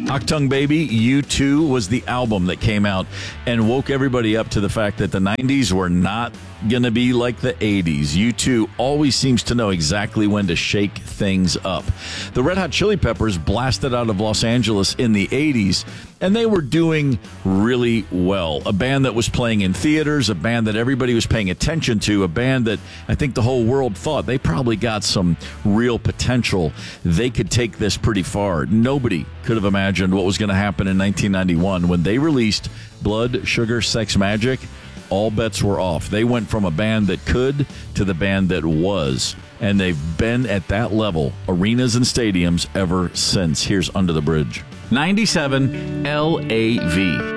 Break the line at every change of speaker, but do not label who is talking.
Achtung Baby, U2 was the album that came out and woke everybody up to the fact that the 90s were not going to be like the 80s. U2 always seems to know exactly when to shake things up. The Red Hot Chili Peppers blasted out of Los Angeles in the 80s, and they were doing really well. A band that was playing in theaters, a band that everybody was paying attention to, a band that I think the whole world thought they probably got some real potential. They could take this pretty far. Nobody could have imagined what was going to happen in 1991 when they released Blood, Sugar, Sex Magic. All bets were off. They went from a band that could to the band that was. And they've been at that level, arenas and stadiums, ever since. Here's Under the Bridge. 97 LAV.